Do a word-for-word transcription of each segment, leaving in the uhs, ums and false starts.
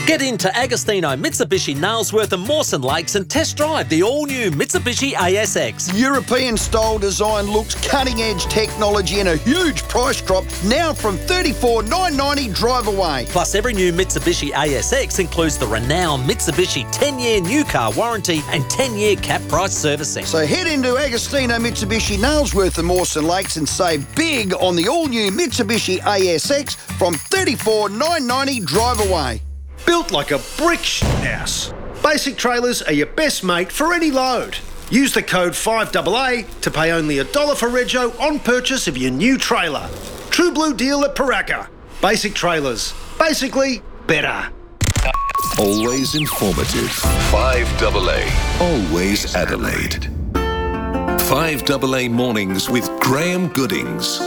Get into Agostino, Mitsubishi, Nailsworth and Mawson Lakes and test drive the all-new Mitsubishi A S X. European-style design looks, cutting-edge technology and a huge price drop now from thirty-four thousand nine hundred ninety dollars drive away. Plus, every new Mitsubishi A S X includes the renowned Mitsubishi ten-year new car warranty and ten-year cap price servicing. So head into Agostino, Mitsubishi, Nailsworth and Mawson Lakes and save big on the all-new Mitsubishi A S X from thirty-four thousand nine hundred ninety dollars drive away. Built like a brick house. Basic Trailers are your best mate for any load. Use the code five A A to pay only a dollar for rego on purchase of your new trailer. True Blue deal at Paraka. Basic Trailers. Basically, better. Always informative. five A A. Always Adelaide. five A A Mornings with Graham Goodings.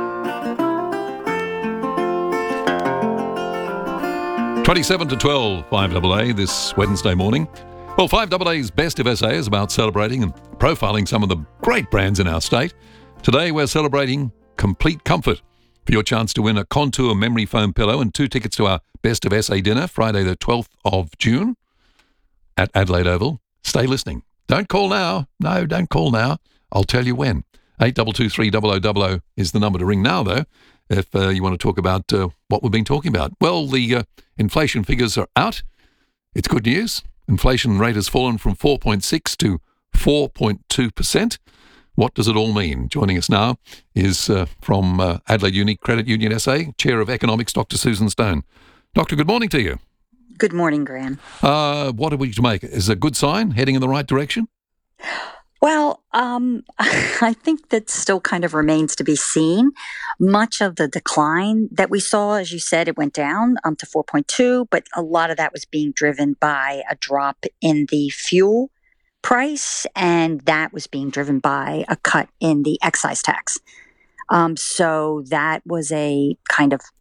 twenty-seven to twelve, five A A this Wednesday morning. Well, five A A's Best of S A is about celebrating and profiling some of the great brands in our state. Today we're celebrating Complete Comfort. For your chance to win a Contour memory foam pillow and two tickets to our Best of S A dinner, Friday the twelfth of June at Adelaide Oval. Stay listening. Don't call now. No, don't call now. I'll tell you when. eight two two three zero zero zero zero is the number to ring now, though, if uh, you want to talk about uh, what we've been talking about. Well, the uh, inflation figures are out. It's good news. Inflation rate has fallen from four point six to four point two percent. What does it all mean? Joining us now is uh, from uh, Adelaide Unique Credit Union S A, Chair of Economics, Doctor Susan Stone. Doctor, good morning to you. Good morning, Graham. Uh, what are we to make? Is it a good sign, heading in the right direction? Well, um, I think that still kind of remains to be seen. Much of the decline that we saw, as you said, it went down um, to four point two, but a lot of that was being driven by a drop in the fuel price, and that was being driven by a cut in the excise tax. Um, so that was a kind of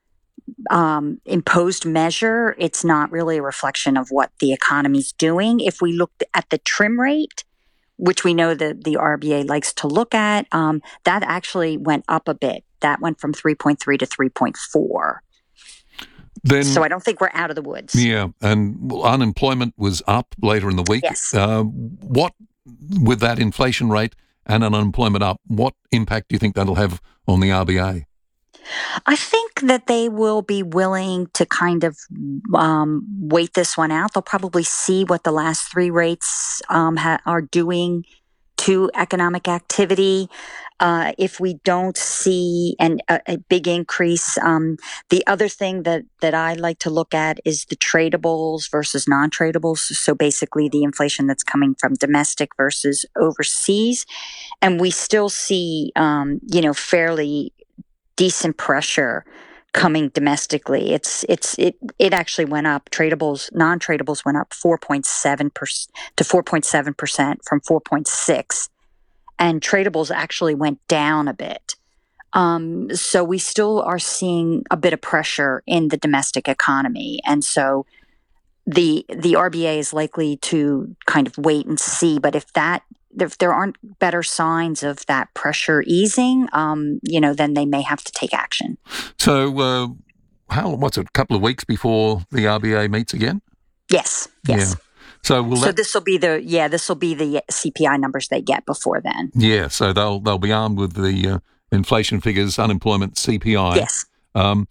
um, imposed measure. It's not really a reflection of what the economy's doing. If we looked at the trim rate, which we know that the R B A likes to look at, um, that actually went up a bit. That went from three point three to three point four. Then, so I don't think we're out of the woods. Yeah, and unemployment was up later in the week. Yes. Uh, what, with that inflation rate and an unemployment up, what impact do you think that'll have on the R B A? I think that they will be willing to kind of um, wait this one out. They'll probably see what the last three rates um, ha- are doing to economic activity. Uh, if we don't see an, a, a big increase, um, the other thing that, that I like to look at is the tradables versus non-tradables. So basically the inflation that's coming from domestic versus overseas. And we still see, um, you know, fairly decent pressure coming domestically. It's it's it it actually went up. Tradables, non-tradables went up four point seven percent to four point seven percent from four point six, and tradables actually went down a bit. Um, so we still are seeing a bit of pressure in the domestic economy, and so the the R B A is likely to kind of wait and see. But if that if there aren't better signs of that pressure easing, um, you know, then they may have to take action. So, uh, how what's it? A couple of weeks before the R B A meets again? Yes. Yes. Yeah. So, will so that, this will be the yeah this will be the C P I numbers they get before then. Yeah. So they'll they'll be armed with the uh, inflation figures, unemployment, C P I. Yes. Um,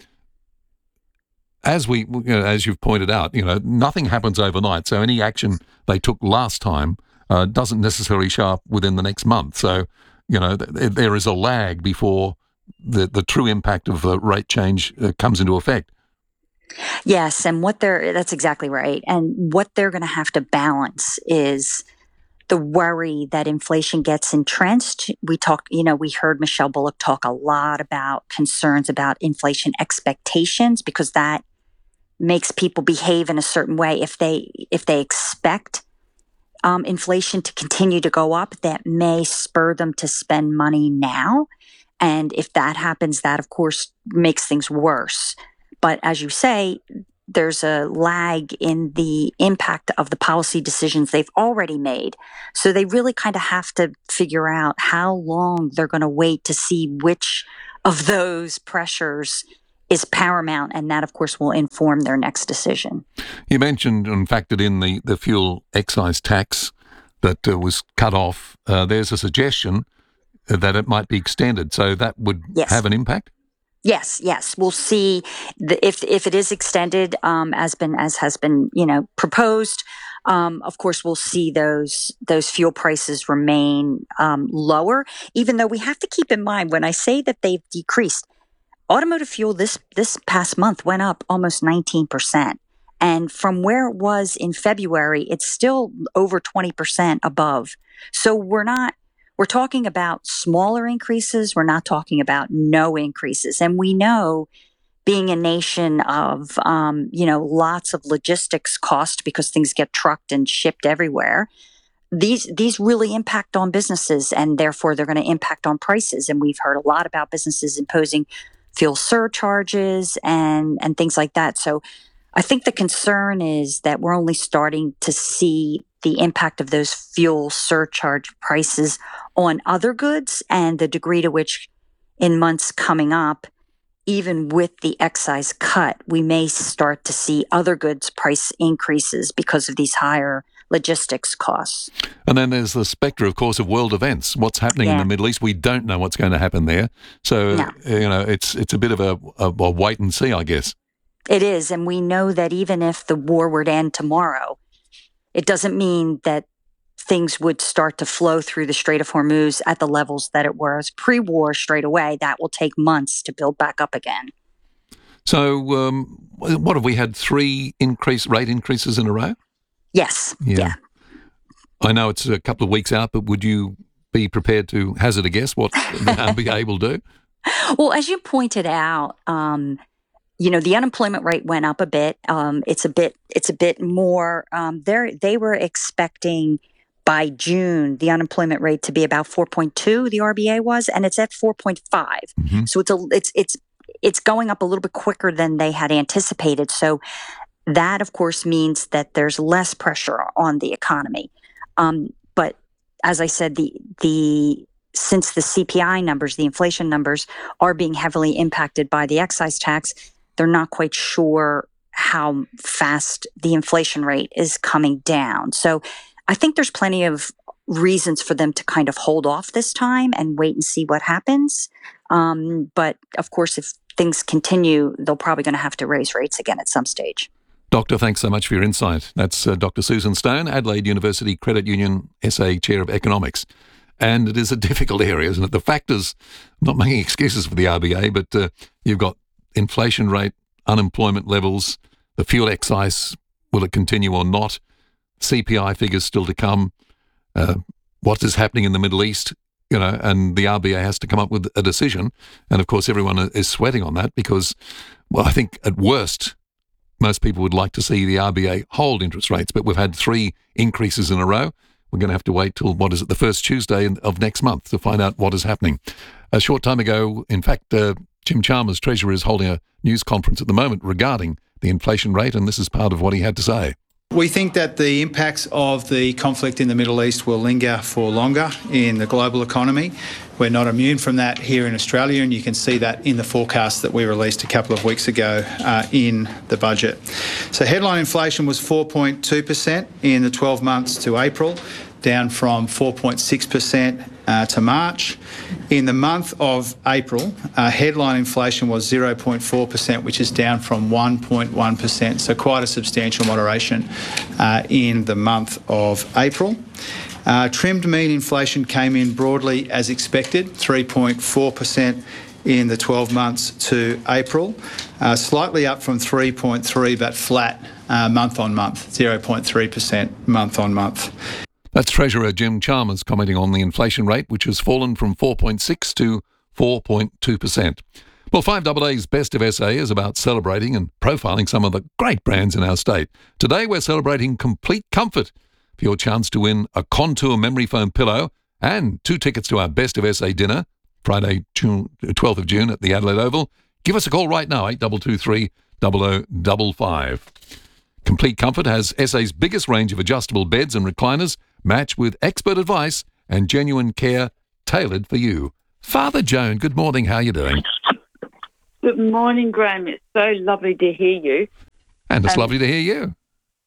as we, you know, as you've pointed out, you know, nothing happens overnight. So any action they took last time uh, doesn't necessarily show up within the next month. So, you know, th- there is a lag before the the true impact of the rate change uh, comes into effect. Yes, and what they're that's exactly right. And what they're going to have to balance is the worry that inflation gets entrenched. We talk, you know, we heard Michelle Bullock talk a lot about concerns about inflation expectations, because that makes people behave in a certain way. If they if they expect um, inflation to continue to go up, that may spur them to spend money now. And if that happens, that of course makes things worse. But as you say, there's a lag in the impact of the policy decisions they've already made. So they really kind of have to figure out how long they're going to wait to see which of those pressures is paramount, and that, of course, will inform their next decision. You mentioned and factored in the, the fuel excise tax that uh, was cut off. Uh, there's a suggestion that it might be extended, so that would yes. have an impact? Yes, yes, we'll see the, if if it is extended, um, as been as has been you know proposed. Um, of course, we'll see those those fuel prices remain um, lower. Even though we have to keep in mind when I say that they've decreased, automotive fuel this this past month went up almost nineteen percent, and from where it was in February, it's still over twenty percent above. So we're not. We're talking about smaller increases. We're not talking about no increases. And we know, being a nation of, um, you know, lots of logistics cost because things get trucked and shipped everywhere, these these really impact on businesses, and therefore they're going to impact on prices. And we've heard a lot about businesses imposing fuel surcharges and, and things like that. So I think the concern is that we're only starting to see the impact of those fuel surcharge prices on other goods, and the degree to which in months coming up, even with the excise cut, we may start to see other goods price increases because of these higher logistics costs. And then there's the spectre, of course, of world events. What's happening yeah. in the Middle East, we don't know what's going to happen there. So, no. you know, it's it's a bit of a, a, a wait and see, I guess. It is, and we know that even if the war were to end tomorrow, it doesn't mean that things would start to flow through the Strait of Hormuz at the levels that it was pre-war straight away. That will take months to build back up again. So um, what have we had, three increase rate increases in a row? Yes. Yeah. yeah. I know it's a couple of weeks out, but would you be prepared to hazard a guess what the R B A will do? Well, as you pointed out, um, you know, the unemployment rate went up a bit. Um, it's a bit, it's a bit more. Um, they they were expecting by June the unemployment rate to be about four point two. The R B A was, and it's at four point five. Mm-hmm. So it's a, it's it's it's going up a little bit quicker than they had anticipated. So that, of course, means that there's less pressure on the economy. Um, but as I said, the the since the C P I numbers, the inflation numbers, are being heavily impacted by the excise tax, they're not quite sure how fast the inflation rate is coming down. So I think there's plenty of reasons for them to kind of hold off this time and wait and see what happens. Um, but of course, if things continue, they're probably going to have to raise rates again at some stage. Doctor, thanks so much for your insight. That's uh, Doctor Susan Stone, Adelaide University Credit Union S A Chair of Economics. And it is a difficult area, isn't it? The factors, I'm not making excuses for the R B A, but uh, you've got inflation rate, unemployment levels, the fuel excise, will it continue or not? C P I figures still to come. Uh, what is happening in the Middle East? You know, and the R B A has to come up with a decision. And of course, everyone is sweating on that because, well, I think at worst, most people would like to see the R B A hold interest rates, but we've had three increases in a row. We're going to have to wait till, what is it, the first Tuesday of next month to find out what is happening. A short time ago, in fact, uh, Jim Chalmers, Treasurer, is holding a news conference at the moment regarding the inflation rate, and this is part of what he had to say. We think that the impacts of the conflict in the Middle East will linger for longer in the global economy. We're not immune from that here in Australia, and you can see that in the forecast that we released a couple of weeks ago uh, in the budget. So headline inflation was four point two percent in the twelve months to April, down from four point six percent uh, to March. In the month of April, uh, headline inflation was zero point four percent, which is down from one point one percent, so quite a substantial moderation uh, in the month of April. Uh, trimmed mean inflation came in broadly as expected, three point four percent in the twelve months to April, uh, slightly up from three point three but flat uh, month on month, zero point three percent month on month. That's Treasurer Jim Chalmers commenting on the inflation rate, which has fallen from four point six to four point two percent. Well, five A A's Best of S A is about celebrating and profiling some of the great brands in our state. Today, we're celebrating Complete Comfort for your chance to win a Contour memory foam pillow and two tickets to our Best of S A dinner, Friday, June, twelfth of June at the Adelaide Oval. Give us a call right now, eight two two three, zero zero five five. Complete Comfort has S A's biggest range of adjustable beds and recliners, matched with expert advice and genuine care tailored for you. Father Joan, good morning. How are you doing? Good morning, Graham. It's so lovely to hear you. And it's Um, lovely to hear you.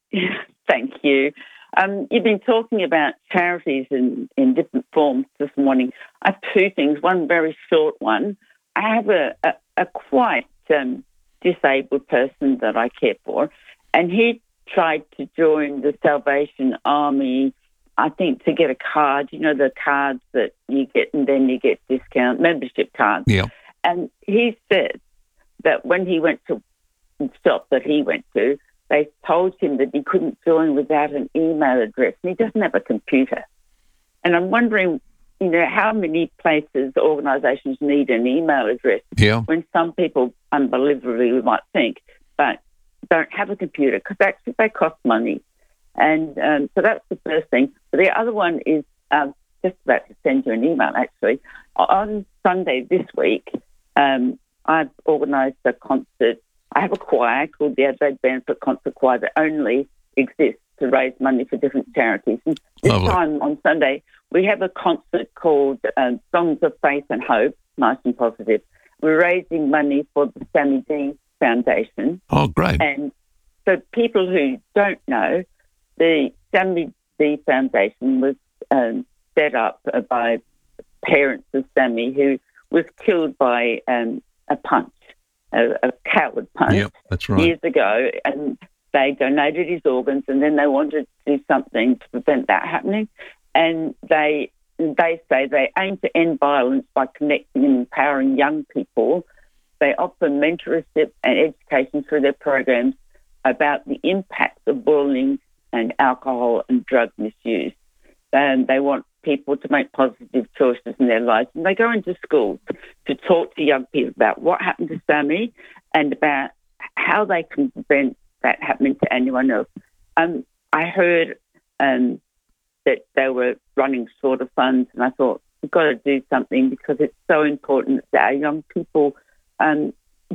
Thank you. Um, you've been talking about charities in, in different forms this morning. I have two things. One very short one. I have a, a, a quite um, disabled person that I care for, and he tried to join the Salvation Army, I think, to get a card. You know, the cards that you get and then you get discount, membership cards. Yeah. And he said that when he went to the shop that he went to, they told him that he couldn't join without an email address, and he doesn't have a computer. And I'm wondering, you know, how many places, organisations need an email address Yeah. when some people, unbelievably, we might think, but don't have a computer, because actually they cost money. And um, so that's the first thing. But the other one is um, just about to send you an email, actually. On Sunday this week, um, I've organised a concert. I have a choir called the Adelaide Benefit Concert Choir that only exists to raise money for different charities. And this Lovely. time on Sunday, we have a concert called um, Songs of Faith and Hope, nice and positive. We're raising money for the Sammy D Foundation. Oh, great. And for people who don't know, the Sammy D Foundation was um, set up by parents of Sammy, who was killed by um, a punch, a, a coward punch, Yep, that's right. years ago, and they donated his organs, and then they wanted to do something to prevent that happening. And they they say they aim to end violence by connecting and empowering young people. They offer mentorship and education through their programs about the impacts of bullying and alcohol and drug misuse. And they want people to make positive choices in their lives. And they go into schools to talk to young people about what happened to Sammy and about how they can prevent that happening to anyone else. Um, I heard um, that they were running short of funds, and I thought, we've got to do something because it's so important that our young people, um,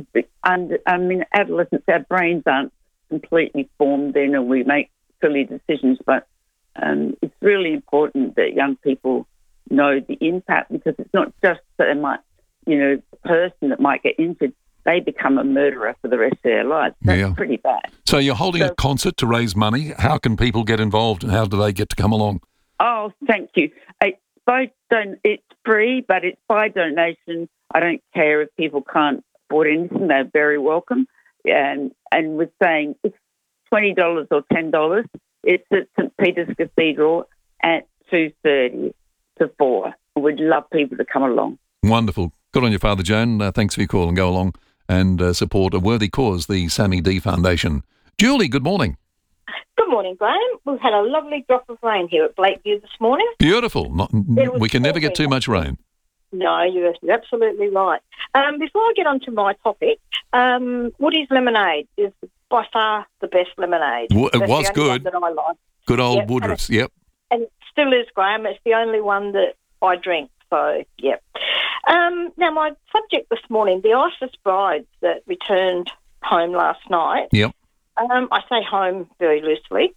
and I mean, adolescents, our brains aren't completely formed then, and we make silly decisions, but um, it's really important that young people know the impact, because it's not just that they might, you know, the person that might get injured, they become a murderer for the rest of their lives. That's Yeah. pretty bad. So you're holding So- a concert to raise money. How can people get involved and how do they get to come along? Oh, thank you. It's by don- It's free, but it's by donation. I don't care if people can't afford anything; they're very welcome. And and we're saying it's twenty dollars or ten dollars. It's at St Peter's Cathedral at two thirty to four. We'd love people to come along. Wonderful. Good on you, Father Joan. Uh, thanks for your call, and go along and uh, support a worthy cause, the Sammy D Foundation. Julie, good morning. Good morning, Graham. We've had a lovely drop of rain here at Blakeview this morning. Beautiful. Not, It was we can never get too much rain. No, you're absolutely right. Um, before I get on to my topic, um, Woody's Lemonade is by far the best lemonade. W- it That's was the only good. one that I like. Good old Yep, and Woodruffs, yep. And it still is, Graham. It's the only one that I drink. So, yep. Um, now, my subject this morning, the ISIS brides that returned home last night. Yep. Um, I say home very loosely.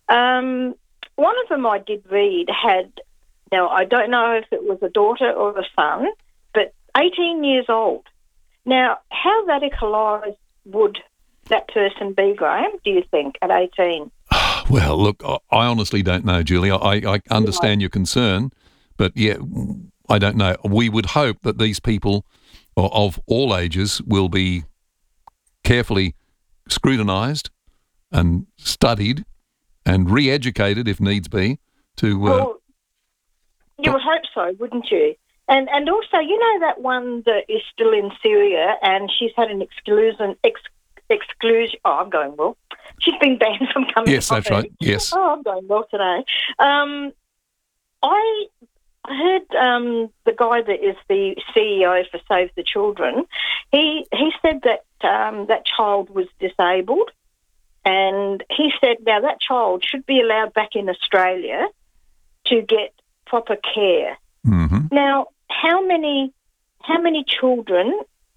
Um, one of them I did read had, now I don't know if it was a daughter or a son, but eighteen years old. Now, how radicalised would that person be, Graham, do you think, at eighteen? Well, look, I I honestly don't know, Julie. I, I understand your concern, but yeah, I don't know. We would hope that these people o- of all ages will be carefully scrutinised and studied and re-educated if needs be to... Uh, Well, you would hope so, wouldn't you? And and also, you know that one that is still in Syria and she's had an exclusion... Ex, exclusion oh, I'm going well. She's been banned from coming yes, that's home. right. Yes. Oh, I'm going well today. Um, I heard um, the guy that is the C E O for Save the Children, he, he said that um, that child was disabled, and he said now that child should be allowed back in Australia to get proper care. Mm-hmm. Now, how many how many children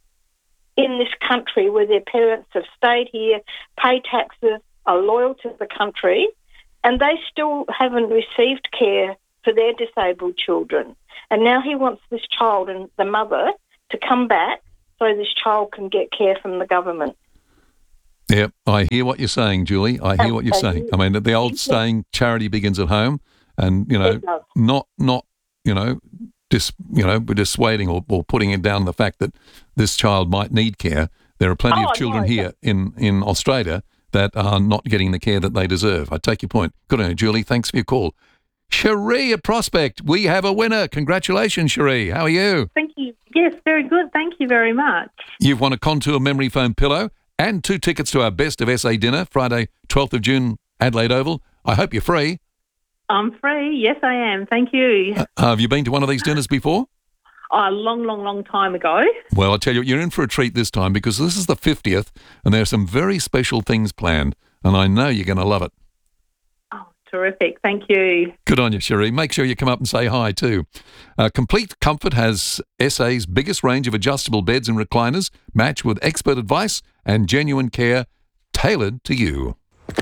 in this country where their parents have stayed here, pay taxes, are loyal to the country, and they still haven't received care for their disabled children? And now he wants this child and the mother to come back so this child can get care from the government. Yeah, I hear what you're saying, Julie. I hear what you're saying. I mean, the old saying, charity begins at home, and, you know, not, not you know, dis, you know, dissuading or, or putting it down the fact that this child might need care. There are plenty oh, of children no, here in, in Australia that are not getting the care that they deserve. I take your point. Good on you, Julie. Thanks for your call. Cherie at Prospect, we have a winner. Congratulations, Cherie. How are you? Thank you. Yes, very good. Thank you very much. You've won a Contour memory foam pillow and two tickets to our Best of S A dinner, Friday, twelfth of June, Adelaide Oval. I hope you're free. I'm free. Yes, I am. Thank you. Uh, have you been to one of these dinners before? Oh, a long, long, long time ago. Well, I tell you, you're in for a treat this time because this is the fiftieth and there are some very special things planned, and I know you're going to love it. Oh, terrific. Thank you. Good on you, Cherie. Make sure you come up and say hi too. Uh, Complete Comfort has S A's biggest range of adjustable beds and recliners, matched with expert advice and genuine care tailored to you.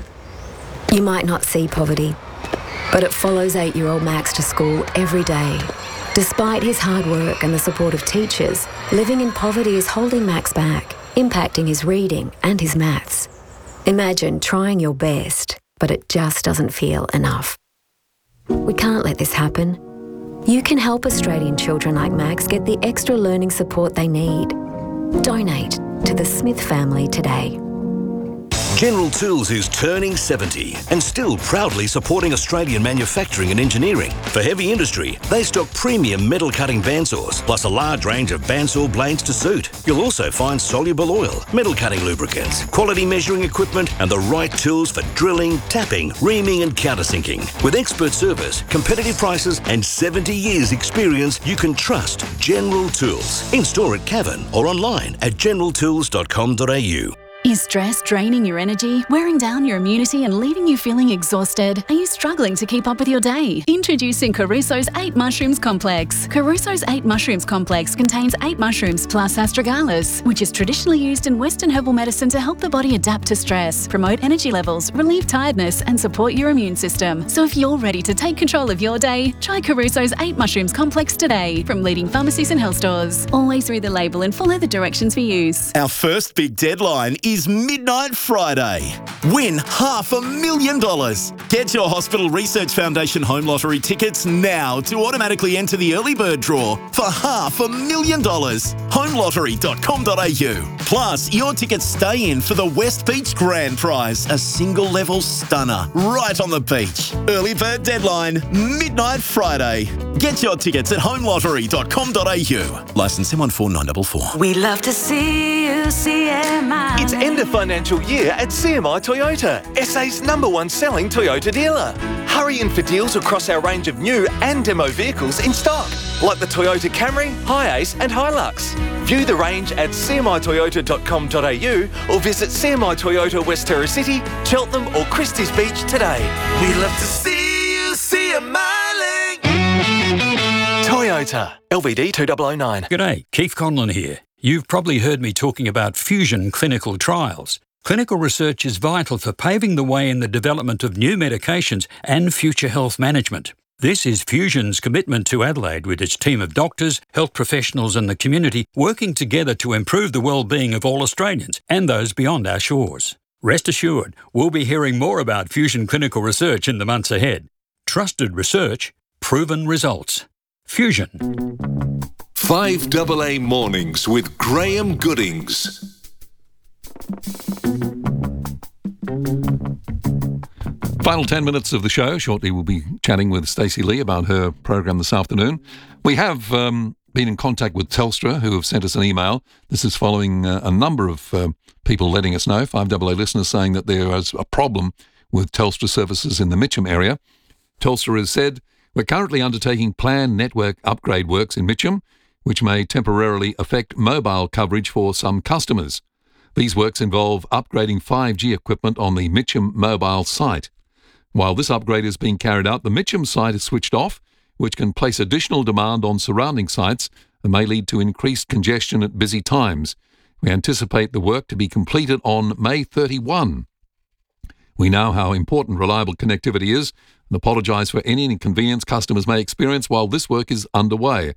You might not see poverty, but it follows eight-year-old Max to school every day. Despite his hard work and the support of teachers, living in poverty is holding Max back, impacting his reading and his maths. Imagine trying your best, but it just doesn't feel enough. We can't let this happen. You can help Australian children like Max get the extra learning support they need. Donate to the Smith family today. General Tools is turning seventy and still proudly supporting Australian manufacturing and engineering. For heavy industry, they stock premium metal cutting bandsaws, plus a large range of bandsaw blades to suit. You'll also find soluble oil, metal cutting lubricants, quality measuring equipment, and the right tools for drilling, tapping, reaming, and countersinking. With expert service, competitive prices, and seventy years experience, you can trust General Tools. In store at Cavan or online at general tools dot com dot a u. Is stress draining your energy, wearing down your immunity and leaving you feeling exhausted? Are you struggling to keep up with your day? Introducing Caruso's eight Mushrooms Complex. Caruso's eight Mushrooms Complex contains eight mushrooms plus astragalus, which is traditionally used in Western herbal medicine to help the body adapt to stress, promote energy levels, relieve tiredness and support your immune system. So if you're ready to take control of your day, try Caruso's eight Mushrooms Complex today from leading pharmacies and health stores. Always read the label and follow the directions for use. Our first big deadline is is Midnight Friday. Win half a million dollars. Get your Hospital Research Foundation Home Lottery tickets now to automatically enter the early bird draw for half a million dollars. home lottery dot com dot a u. Plus, your tickets stay in for the West Beach Grand Prize, a single level stunner right on the beach. Early bird deadline, Midnight Friday. Get your tickets at home lottery dot com dot a u. Licence M one four nine four four. We love to see you, C M I. It's end of financial year at C M I Toyota, S A's number one selling Toyota dealer. Hurry in for deals across our range of new and demo vehicles in stock, like the Toyota Camry, Hiace and Hilux. View the range at c m i toyota dot com dot a u or visit C M I Toyota West Terra City, Cheltenham or Christie's Beach today. We love to see you, C M I Link. Toyota, L V D two thousand nine. G'day, Keith Conlon here. You've probably heard me talking about Fusion clinical trials. Clinical research is vital for paving the way in the development of new medications and future health management. This is Fusion's commitment to Adelaide with its team of doctors, health professionals and the community working together to improve the well-being of all Australians and those beyond our shores. Rest assured, we'll be hearing more about Fusion clinical research in the months ahead. Trusted research, proven results. Fusion. five double A Mornings with Graham Goodings. Final ten minutes of the show. Shortly we'll be chatting with Stacey Lee about her program this afternoon. We have um, been in contact with Telstra, who have sent us an email. This is following uh, a number of uh, people letting us know, five double A listeners, saying that there is a problem with Telstra services in the Mitcham area. Telstra has said, we're currently undertaking planned network upgrade works in Mitcham, which may temporarily affect mobile coverage for some customers. These works involve upgrading five G equipment on the Mitcham mobile site. While this upgrade is being carried out, the Mitcham site is switched off, which can place additional demand on surrounding sites and may lead to increased congestion at busy times. We anticipate the work to be completed on May thirty-first. We know how important reliable connectivity is and apologise for any inconvenience customers may experience while this work is underway.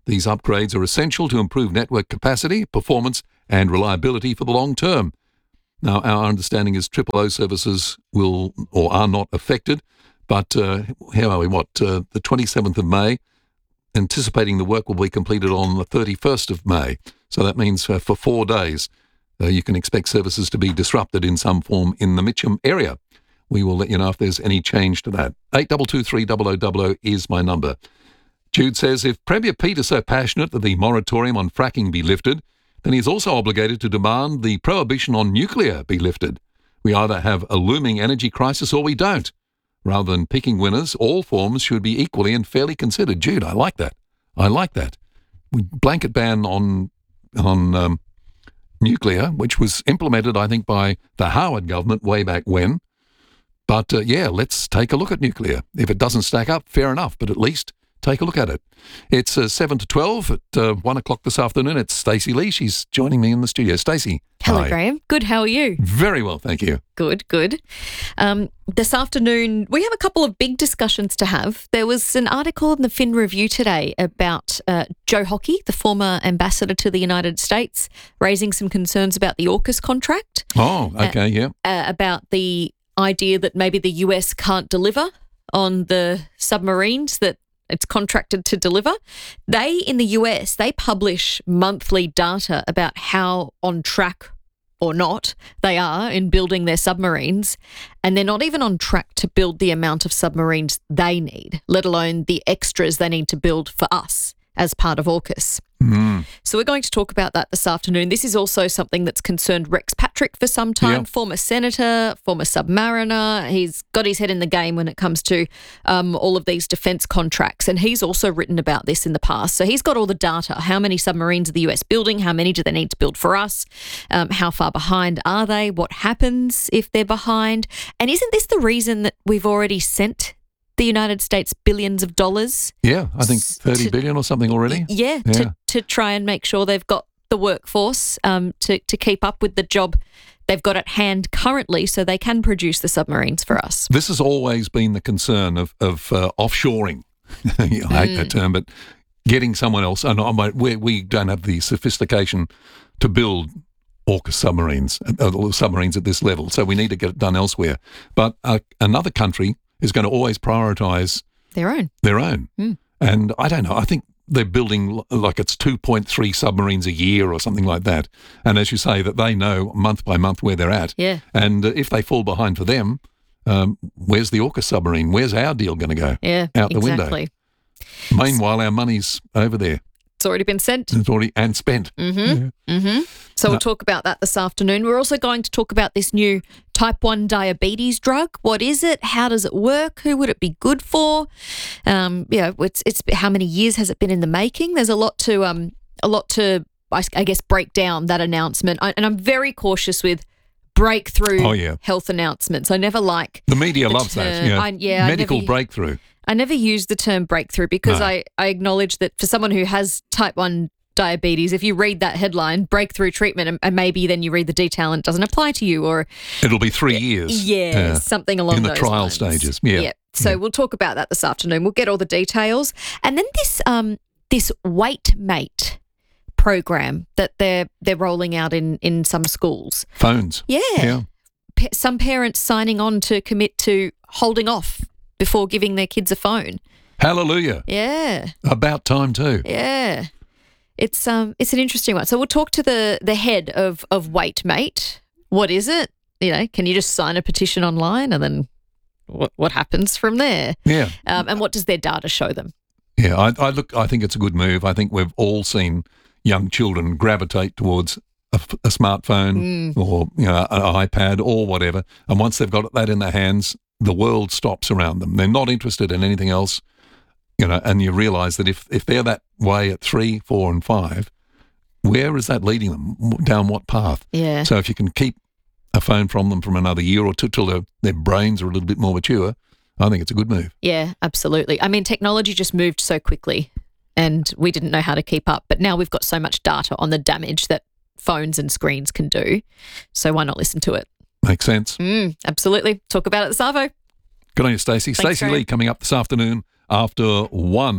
These upgrades are essential to improve network capacity, performance and reliability for the long term. Now, our understanding is Triple O services will or are not affected, but uh, how are we, what, uh, the twenty-seventh of May, anticipating the work will be completed on the thirty-first of May. So that means uh, for four days, uh, you can expect services to be disrupted in some form in the Mitcham area. We will let you know if there's any change to that. eight two two three zero zero zero zero is my number. Jude says, if Premier Pete is so passionate that the moratorium on fracking be lifted, then he's also obligated to demand the prohibition on nuclear be lifted. We either have a looming energy crisis or we don't. Rather than picking winners, all forms should be equally and fairly considered. Jude, I like that. I like that. We blanket ban on on um, nuclear, which was implemented, I think, by the Howard government way back when. But, uh, yeah, let's take a look at nuclear. If it doesn't stack up, fair enough, but at least take a look at it. It's uh, seven to twelve at uh, one o'clock this afternoon. It's Stacey Lee. She's joining me in the studio. Stacey. Hello, hi. Graham. Good. How are you? Very well, thank you. Good, good. Um, this afternoon, we have a couple of big discussions to have. There was an article in the Fin Review today about uh, Joe Hockey, the former ambassador to the United States, raising some concerns about the AUKUS contract. Oh, okay, uh, yeah. Uh, about the idea that maybe the U S can't deliver on the submarines that it's contracted to deliver. They, in the U S, they publish monthly data about how on track or not they are in building their submarines, and they're not even on track to build the amount of submarines they need, let alone the extras they need to build for us as part of AUKUS. Mm. So we're going to talk about that this afternoon. This is also something that's concerned Rex Patrick for some time, Yep. former senator, former submariner. He's got his head in the game when it comes to um, all of these defence contracts, and he's also written about this in the past. So he's got all the data. How many submarines are the U S building? How many do they need to build for us? Um, how far behind are they? What happens if they're behind? And isn't this the reason that we've already sent the United States billions of dollars? Yeah, I think thirty billion or something already. Yeah, Yeah. To, to try and make sure they've got the workforce um, to, to keep up with the job they've got at hand currently so they can produce the submarines for us. This has always been the concern of, of uh, offshoring. I hate Mm. that term, but getting someone else. And I, we, we don't have the sophistication to build AUKUS submarines, uh, submarines at this level, so we need to get it done elsewhere. But uh, another country is going to always prioritise Their own. their own. Mm. And I don't know, I think they're building l- like it's two point three submarines a year or something like that. And as you say, that they know month by month where they're at. Yeah. And uh, if they fall behind for them, um, where's the AUKUS submarine? Where's our deal going to go? Yeah, Out the exactly. window. Meanwhile, our money's over there. It's already been sent. It's already and spent. Mm-hmm. Mm-hmm. So we'll No. talk about that this afternoon. We're also going to talk about this new type one diabetes drug. What is it? How does it work? Who would it be good for? Um, you know, it's it's how many years has it been in the making? There's a lot to um a lot to I, I guess break down that announcement. I, and I'm very cautious with breakthrough Oh, yeah. health announcements. I never like The media the loves that. term. Yeah. I- yeah, I Medical never- breakthrough. I never use the term breakthrough because No. I, I acknowledge that for someone who has type one diabetes, if you read that headline, breakthrough treatment, and, and maybe then you read the detail and it doesn't apply to you, or It'll be three years. yeah, something along in the those trial lines. stages. Yeah. Yeah. So we'll talk about that this afternoon. We'll get all the details. And then this um this Wait Mate program that they're they're rolling out in, in some schools. Phones. Yeah. Yeah. Pa- some parents signing on to commit to holding off before giving their kids a phone. Hallelujah. Yeah. About time too. Yeah. It's um it's an interesting one. So we'll talk to the the head of of Wait Mate. What is it? You know, can you just sign a petition online and then what what happens from there? Yeah. Um, and what does their data show them? Yeah, I, I look. I think it's a good move. I think we've all seen young children gravitate towards a, f- a smartphone Mm. or you know an iPad or whatever, and once they've got that in their hands, the world stops around them. They're not interested in anything else, you know. And you realise that if if they're that way at three, four, and five, where is that leading them? Down what path? Yeah. So if you can keep a phone from them from another year or two till their, their brains are a little bit more mature, I think it's a good move. Yeah, absolutely. I mean, technology just moved so quickly and we didn't know how to keep up. But now we've got so much data on the damage that phones and screens can do. So why not listen to it? Makes sense. Mm, absolutely. Talk about it this Arvo. Good on you, Stacey. Thanks, Stacey Graham. Lee coming up this afternoon after one.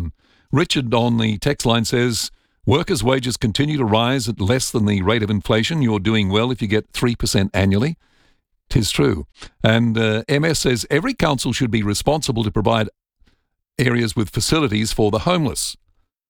Richard on the text line says, workers' wages continue to rise at less than the rate of inflation. You're doing well if you get three percent annually. 'Tis true. And uh, M S says, every council should be responsible to provide areas with facilities for the homeless.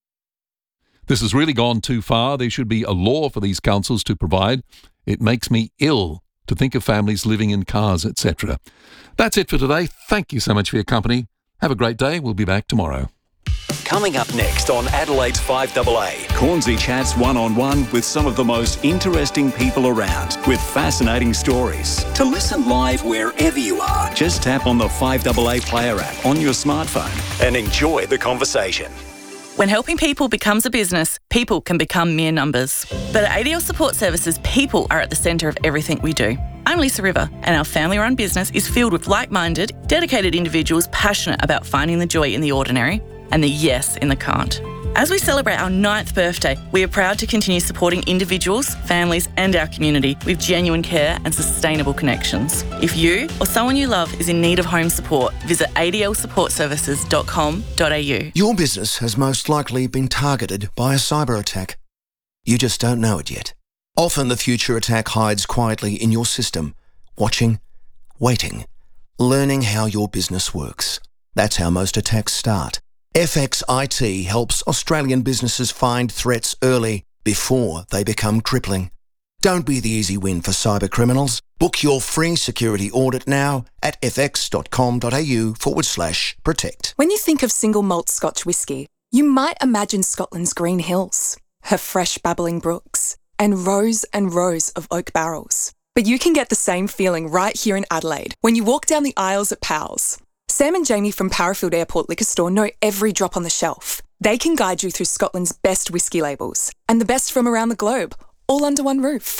This has really gone too far. There should be a law for these councils to provide. It makes me ill to think of families living in cars, et cetera. That's it for today. Thank you so much for your company. Have a great day. We'll be back tomorrow. Coming up next on Adelaide's five A A. Cornsey chats one-on-one with some of the most interesting people around with fascinating stories. To listen live wherever you are, just tap on the five A A Player app on your smartphone And enjoy the conversation. When helping people becomes a business, people can become mere numbers. But at A D L Support Services, people are at the centre of everything we do. I'm Lisa River, and our family-run business is filled with like-minded, dedicated individuals passionate about finding the joy in the ordinary and the yes in the can't. As we celebrate our ninth birthday, we are proud to continue supporting individuals, families and our community with genuine care and sustainable connections. If you or someone you love is in need of home support, visit a d l support services dot com dot a u. Your business has most likely been targeted by a cyber attack. You just don't know it yet. Often the future attack hides quietly in your system, watching, waiting, learning how your business works. That's how most attacks start. F X I T helps Australian businesses find threats early before they become crippling. Don't be the easy win for cyber criminals. Book your free security audit now at fx.com.au forward slash protect. When you think of single malt Scotch whisky, you might imagine Scotland's green hills, her fresh babbling brooks, and rows and rows of oak barrels. But you can get the same feeling right here in Adelaide when you walk down the aisles at Powell's. Sam and Jamie from Parafield Airport Liquor Store know every drop on the shelf. They can guide you through Scotland's best whisky labels and the best from around the globe, all under one roof.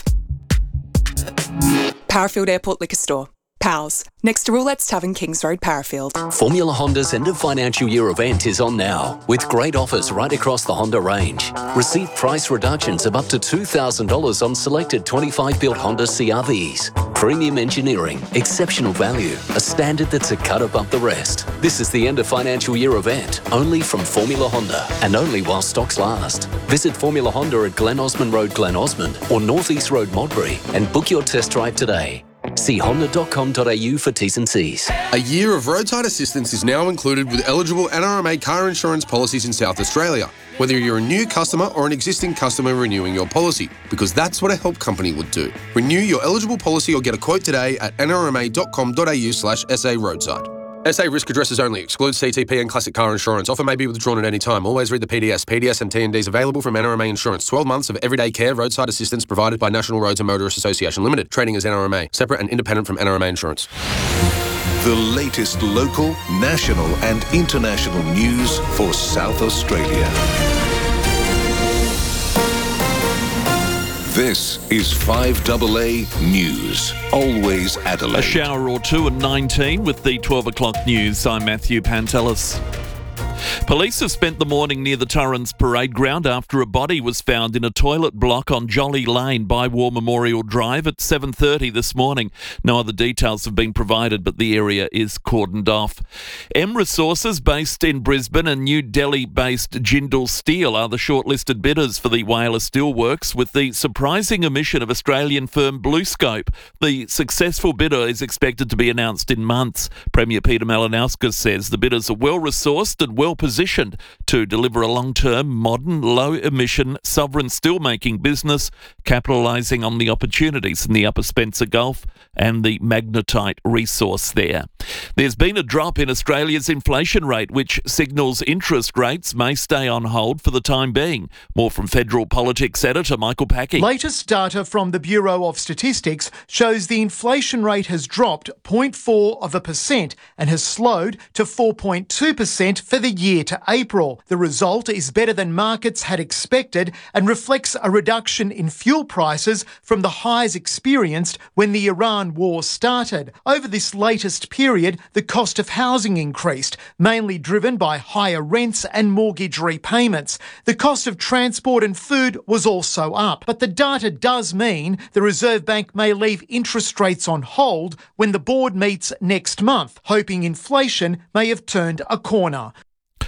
Parafield Airport Liquor Store. Powell's, next to Roulette's Tavern, Kings Road, Parafield. Formula Honda's end of financial year event is on now, with great offers right across the Honda range. Receive price reductions of up to two thousand dollars on selected twenty-five built Honda C R Vs. Premium engineering, exceptional value, a standard that's a cut above the rest. This is the end of financial year event, only from Formula Honda, and only while stocks last. Visit Formula Honda at Glen Osmond Road, Glen Osmond, or North East Road, Modbury, and book your test drive today. See honda dot com dot a u for T's and C's. A year of roadside assistance is now included with eligible N R M A car insurance policies in South Australia, whether you're a new customer or an existing customer renewing your policy, because that's what a help company would do. Renew your eligible policy or get a quote today at n r m a dot com dot a u slash s a roadside. S A risk addresses only. Excludes C T P and classic car insurance. Offer may be withdrawn at any time. Always read the P D S. P D S and T and Ds available from N R M A Insurance. twelve months of everyday care roadside assistance provided by National Roads and Motorists Association Limited. Trading as N R M A. Separate and independent from N R M A Insurance. The latest local, national and international news for South Australia. This is five A A News. Always Adelaide. A shower or two at nineteen with the twelve o'clock news. I'm Matthew Pantelis. Police have spent the morning near the Torrens Parade Ground after a body was found in a toilet block on Jolly Lane by War Memorial Drive at seven thirty this morning. No other details have been provided, but the area is cordoned off. M Resources, based in Brisbane, and New Delhi-based Jindal Steel are the shortlisted bidders for the Whyalla Steelworks, with the surprising omission of Australian firm BlueScope. The successful bidder is expected to be announced in months. Premier Peter Malinauskas says the bidders are well-resourced and well-positioned to deliver a long-term, modern, low-emission, sovereign steelmaking business, capitalising on the opportunities in the Upper Spencer Gulf and the magnetite resource there. There's been a drop in Australia's inflation rate, which signals interest rates may stay on hold for the time being. More from Federal Politics editor Michael Packy. Latest data from the Bureau of Statistics shows the inflation rate has dropped zero point four of a percent and has slowed to four point two percent for the year to April. The result is better than markets had expected and reflects a reduction in fuel prices from the highs experienced when the Iran war started. Over this latest period, the cost of housing increased, mainly driven by higher rents and mortgage repayments. The cost of transport and food was also up, but the data does mean the Reserve Bank may leave interest rates on hold when the board meets next month, hoping inflation may have turned a corner.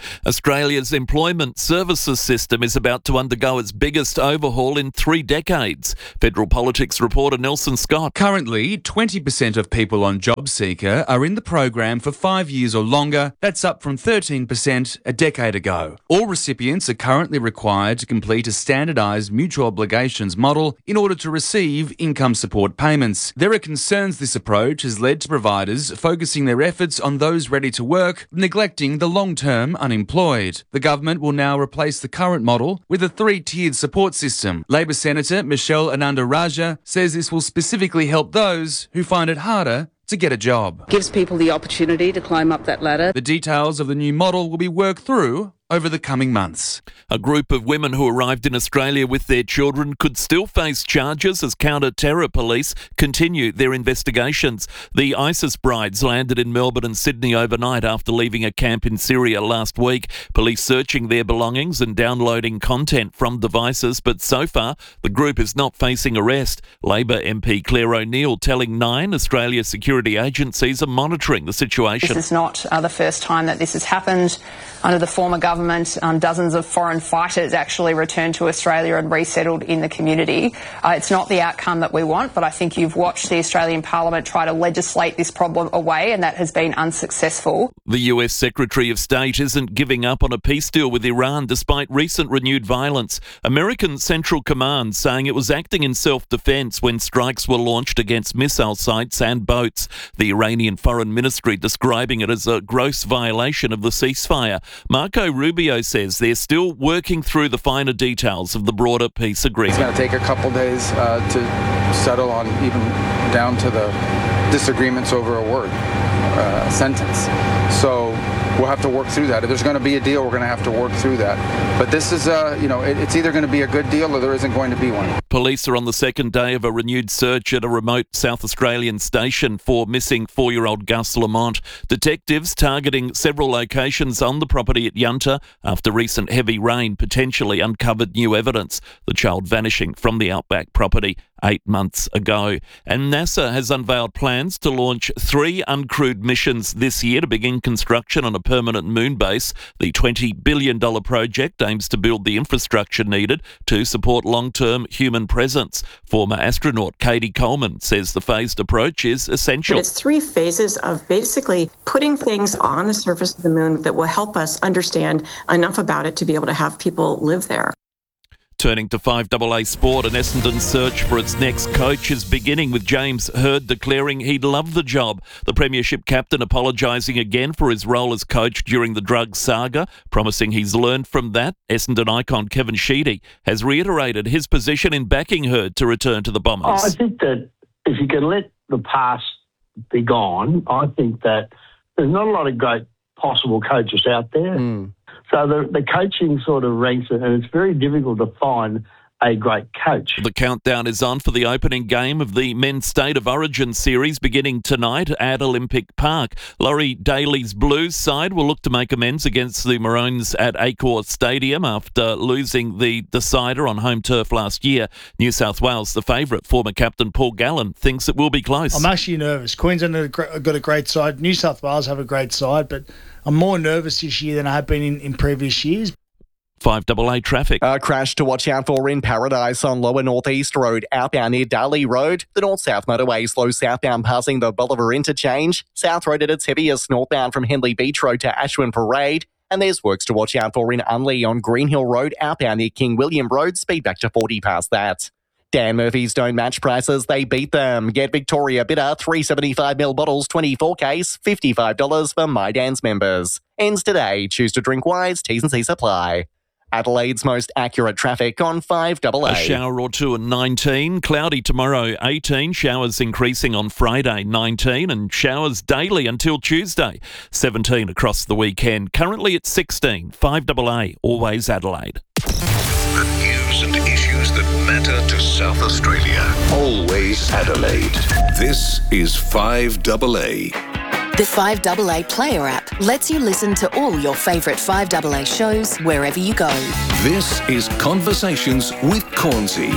Australia's employment services system is about to undergo its biggest overhaul in three decades. Federal Politics reporter Nelson Scott. Currently, twenty percent of people on JobSeeker are in the program for five years or longer. That's up from thirteen percent a decade ago. All recipients are currently required to complete a standardised mutual obligations model in order to receive income support payments. There are concerns this approach has led to providers focusing their efforts on those ready to work, neglecting the long-term unemployed. The government will now replace the current model with a three-tiered support system. Labor Senator Michelle Ananda-Rajah says this will specifically help those who find it harder to get a job. Gives people the opportunity to climb up that ladder. The details of the new model will be worked through over the coming months. A group of women who arrived in Australia with their children could still face charges as counter-terror police continue their investigations. The ISIS brides landed in Melbourne and Sydney overnight after leaving a camp in Syria last week. Police searching their belongings and downloading content from devices, but so far the group is not facing arrest. Labor M P Claire O'Neill telling Nine Australia security agencies are monitoring the situation. This is not uh, the first time that this has happened. Under the former government, um, dozens of foreign fighters actually returned to Australia and resettled in the community. Uh, it's not the outcome that we want, but I think you've watched the Australian Parliament try to legislate this problem away, and that has been unsuccessful. The U S Secretary of State isn't giving up on a peace deal with Iran despite recent renewed violence. American Central Command saying it was acting in self-defense when strikes were launched against missile sites and boats. The Iranian Foreign Ministry describing it as a gross violation of the ceasefire. Marco Rubio says they're still working through the finer details of the broader peace agreement. It's going to take a couple days uh, to settle on, even down to the disagreements over a word, uh, a sentence. So we'll have to work through that. If there's going to be a deal, we're going to have to work through that. But this is, uh, you know, it, it's either going to be a good deal or there isn't going to be one. Police are on the second day of a renewed search at a remote South Australian station for missing four-year-old Gus Lamont. Detectives targeting several locations on the property at Yunta after recent heavy rain potentially uncovered new evidence. The child vanishing from the Outback property eight months ago. And NASA has unveiled plans to launch three uncrewed missions this year to begin construction on a permanent moon base. The twenty billion dollars project aims to build the infrastructure needed to support long-term human presence. Former astronaut Katie Coleman says the phased approach is essential. But it's three phases of basically putting things on the surface of the moon that will help us understand enough about it to be able to have people live there. Turning to five A A Sport, an Essendon search for its next coach is beginning with James Hird declaring he'd love the job. The Premiership captain apologising again for his role as coach during the drug saga, promising he's learned from that. Essendon icon Kevin Sheedy has reiterated his position in backing Hird to return to the Bombers. Oh, I think that if you can let the past be gone, I think that there's not a lot of great possible coaches out there. Mm. So the, the coaching sort of ranks, and it's very difficult to find a great coach. The countdown is on for the opening game of the Men's State of Origin series beginning tonight at Olympic Park. Laurie Daly's Blues side will look to make amends against the Maroons at Accor Stadium after losing the decider on home turf last year. New South Wales, the favourite, former captain Paul Gallen, thinks it will be close. I'm actually nervous. Queensland have got a great side. New South Wales have a great side, but I'm more nervous this year than I have been in, in previous years. five A A traffic. A crash to watch out for in Paradise on Lower North East Road, outbound near Darley Road. The North-South motorway slow southbound passing the Bolivar interchange. South Road at its heaviest northbound from Henley Beach Road to Ashwin Parade. And there's works to watch out for in Unley on Green Hill Road, outbound near King William Road. Speed back to forty past that. Dan Murphy's don't match prices, they beat them. Get Victoria Bitter, three seventy-five ml bottles, twenty-four case, fifty-five dollars for My Dan's members. Ends today. Choose to drink wise, T's and C's apply. Adelaide's most accurate traffic on five A A. A shower or two at nineteen. Cloudy tomorrow, eighteen. Showers increasing on Friday, nineteen. And showers daily until Tuesday, seventeen across the weekend. Currently at sixteen. five A A, always Adelaide. The news and issues that matter to South Australia. Always Adelaide. This is five A A. The five A A Player app lets you listen to all your favourite five A A shows wherever you go. This is Conversations with Cornsey.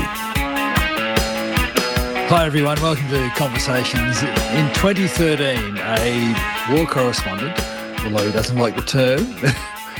Hi everyone, welcome to Conversations. In twenty thirteen, a war correspondent, although he doesn't like the term,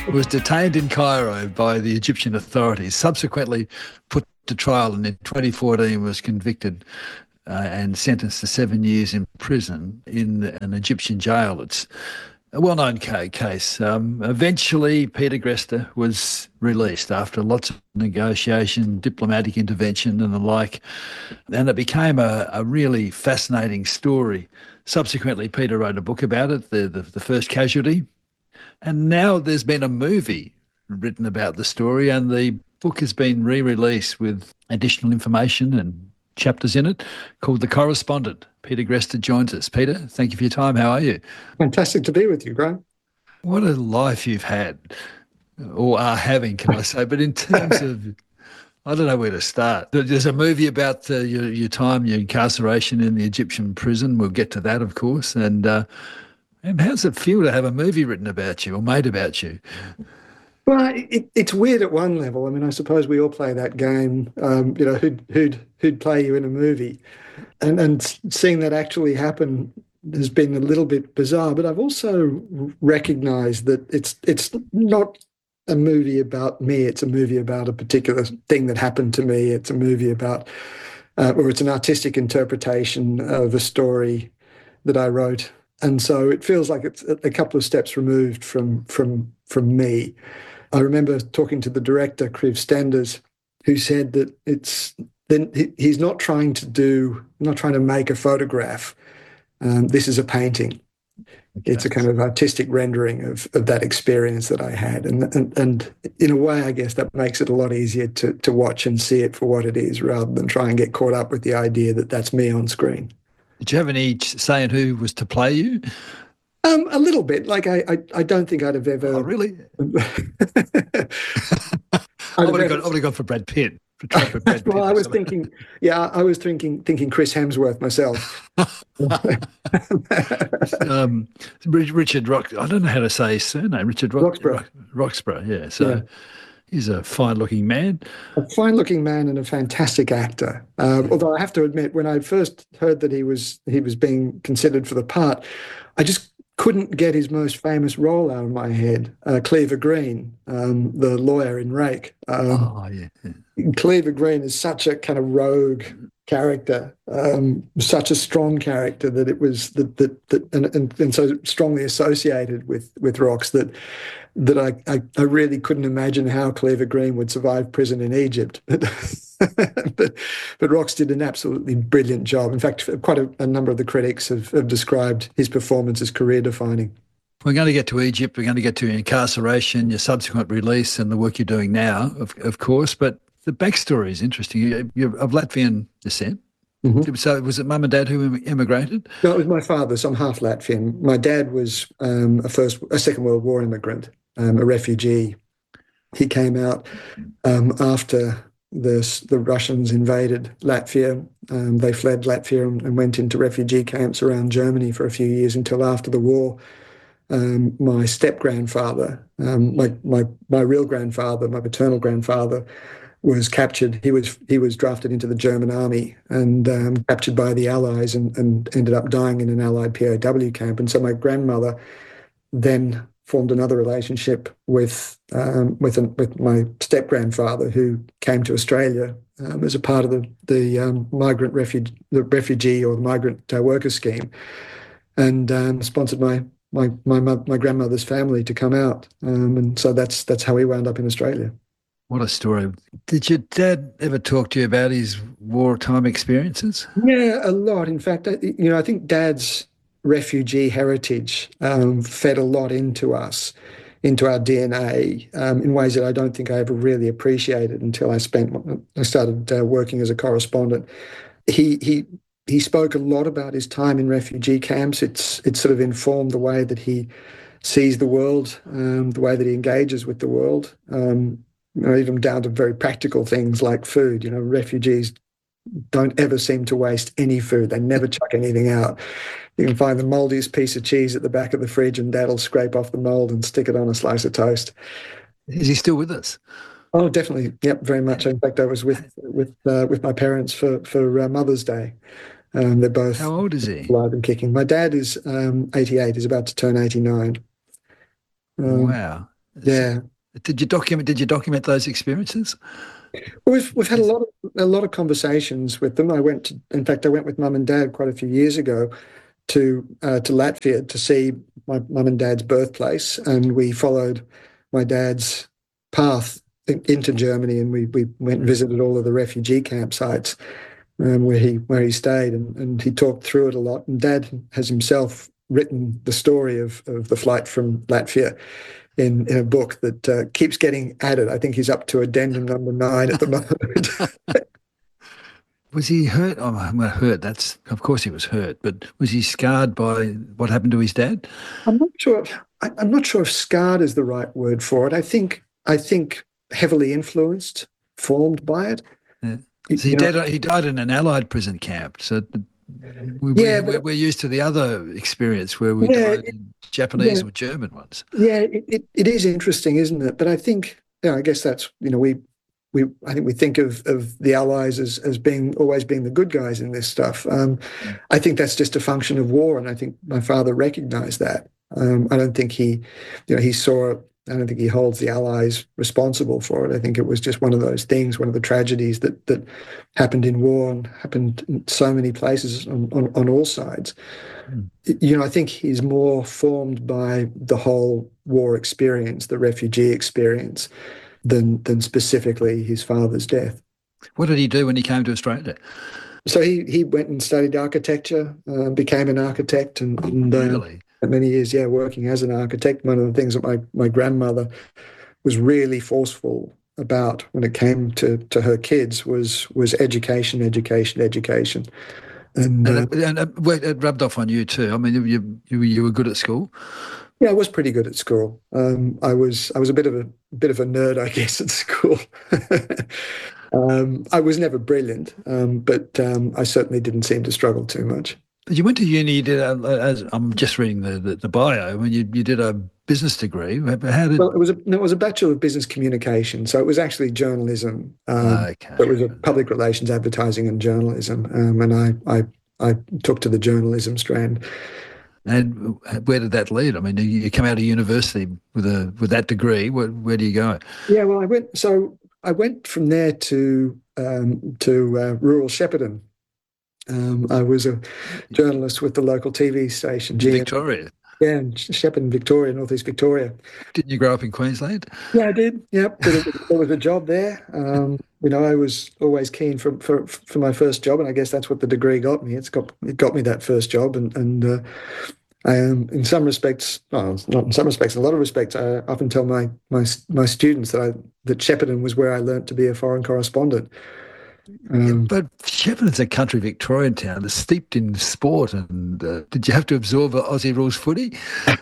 was detained in Cairo by the Egyptian authorities, subsequently put to trial, and in twenty fourteen was convicted uh, and sentenced to seven years in prison in an Egyptian jail. It's a well-known case. Um, eventually, Peter Greste was released after lots of negotiation, diplomatic intervention and the like, and it became a, a really fascinating story. Subsequently, Peter wrote a book about it, the, the, the First Casualty, and now there's been a movie written about the story, and the book has been re-released with additional information and chapters in it called The Correspondent. Peter Greste joins us. Peter, thank you for your time. How are you? Fantastic to be with you, Graham. What a life you've had, or are having, can I say. But in terms of, I don't know where to start. There's a movie about uh, your, your time, your incarceration in the Egyptian prison. We'll get to that, of course. And, uh, and how does it feel to have a movie written about you or made about you? Well, it, it's weird at one level. I mean, I suppose we all play that game. Um, you know, who'd who'd who'd play you in a movie, and and seeing that actually happen has been a little bit bizarre. But I've also recognised that it's it's not a movie about me. It's a movie about a particular thing that happened to me. It's a movie about, uh, or it's an artistic interpretation of a story that I wrote. And so it feels like it's a couple of steps removed from from from me. I remember talking to the director, Kriv Stenders, who said that it's then he's not trying to do, not trying to make a photograph. Um, this is a painting. Okay. It's a kind of artistic rendering of, of that experience that I had. And, and and in a way, I guess that makes it a lot easier to to watch and see it for what it is, rather than try and get caught up with the idea that that's me on screen. Did you have any say in who was to play you? Um, a little bit. Like I, I, I don't think I'd have ever. Oh, really? I would have gone, I would have gone for Brad Pitt. For for Brad Pitt well, I was thinking, yeah, I was thinking, thinking Chris Hemsworth myself. um, Richard Rock. I don't know how to say his surname. Richard Rock, Roxburgh. Roxburgh. Yeah. So. Yeah. He's a fine-looking man. A fine-looking man and a fantastic actor. Um, although I have to admit, when I first heard that he was he was being considered for the part, I just couldn't get his most famous role out of my head. Uh, Cleaver Green, um, the lawyer in Rake. Um, oh yeah. yeah. Cleaver Green is such a kind of rogue character, um, such a strong character that it was that that, that and, and and so strongly associated with with Rox that. that I, I, I really couldn't imagine how Cleaver Green would survive prison in Egypt. but, but Rox did an absolutely brilliant job. In fact, quite a, a number of the critics have, have described his performance as career-defining. We're going to get to Egypt. We're going to get to your incarceration, your subsequent release, and the work you're doing now, of, of course. But the backstory is interesting. You're of Latvian descent. Mm-hmm. So was it mum and dad who immigrated? No, it was my father, so I'm half Latvian. My dad was um, a first, a Second World War immigrant. Um, a refugee. He came out um, after the the Russians invaded Latvia. Um, they fled Latvia and, and went into refugee camps around Germany for a few years until after the war. Um, my step-grandfather, um, my, my my real grandfather, my paternal grandfather, was captured. He was he was drafted into the German army and um, captured by the Allies and, and ended up dying in an Allied P O W camp. And so my grandmother then formed another relationship with um, with an, with my step grandfather, who came to Australia um, as a part of the the um, migrant refugee the refugee or the migrant uh, worker scheme, and um, sponsored my my my my grandmother's family to come out, um, and so that's that's how we wound up in Australia. What a story! Did your dad ever talk to you about his wartime experiences? Yeah, a lot. In fact, you know, I think Dad's refugee heritage um, fed a lot into us, into our D N A, um, in ways that I don't think I ever really appreciated until I spent I started uh, working as a correspondent. He he he spoke a lot about his time in refugee camps. It's it's sort of informed the way that he sees the world, um, the way that he engages with the world, um, you know, even down to very practical things like food. You know, refugees don't ever seem to waste any food. They never chuck anything out. You can find the mouldiest piece of cheese at the back of the fridge and Dad'll scrape off the mould and stick it on a slice of toast. Is he still with us? Oh, definitely. Yep, very much. In fact, I was with with uh, with my parents for, for uh, Mother's Day. Um, they're both How old is he? alive and kicking. My dad is um, eighty-eight. He's about to turn eighty-nine. Um, wow. Yeah. Did you document? Did you document those experiences? Well, we've we've had a lot of a lot of conversations with them. I went to, in fact, I went with Mum and Dad quite a few years ago to uh, to Latvia to see my mum and dad's birthplace, and we followed my dad's path in, into Germany, and we we went and visited all of the refugee campsites um, where he where he stayed, and, and he talked through it a lot. And Dad has himself written the story of of the flight from Latvia in in a book that uh, keeps getting added. I think he's up to addendum number nine at the moment. Was he hurt? Oh, I'm hurt. That's of course he was hurt, but was he scarred by what happened to his dad? I'm not sure. I, I'm not sure if scarred is the right word for it. I think I think heavily influenced, formed by it. Yeah. So he, died, he died in an Allied prison camp. So we, yeah, we, but, we're used to the other experience where we yeah, died in Japanese yeah. or German ones. Yeah, it, it, it is interesting, isn't it? But I think, you know, I guess that's, you know, we we I think we think of of the Allies as as being always being the good guys in this stuff. Um, mm. I think that's just a function of war, and I think my father recognised that. Um, I don't think he, you know, he saw. I don't think he holds the Allies responsible for it. I think it was just one of those things, one of the tragedies that that happened in war and happened in so many places on, on, on all sides. Mm. You know, I think he's more formed by the whole war experience, the refugee experience, than than specifically his father's death. What did he do when he came to Australia? So he he went and studied architecture, uh, became an architect, and, and uh, really? many years, yeah, working as an architect. One of the things that my, my grandmother was really forceful about when it came to, to her kids was was education, education, education. And, and, uh, it, and it, it rubbed off on you too. I mean, you, you you were good at school. Yeah, I was pretty good at school. Um, I was I was a bit of a bit of a nerd, I guess, at school. um, I was never brilliant, um, but um, I certainly didn't seem to struggle too much. But you went to uni. You did a, as I'm just reading the, the, the bio. When you you did a business degree, how did? Well, it was a no, it was a Bachelor of Business Communication, so it was actually journalism. Um, okay. It was a public relations, advertising, and journalism. Um, and I, I I took to the journalism strand. And where did that lead? I mean, you come out of university with a with that degree. Where, where do you go? Yeah, well, I went. So I went from there to um, to uh, rural Shepparton. Um, I was a journalist with the local T V station, G M. Victoria. Yeah, in Shepparton, Victoria, Northeast Victoria. Didn't you grow up in Queensland? Yeah, I did. Yep, there was a job there. Um, you know, I was always keen for, for for my first job, and I guess that's what the degree got me. It's got it got me that first job, and and uh, I am in some respects, well, not in some respects, in a lot of respects, I often tell my my my students that I that Shepparton was where I learnt to be a foreign correspondent. Um, yeah, but Shepparton's a country Victorian town. It's steeped in sport. And uh, did you have to absorb Aussie rules footy?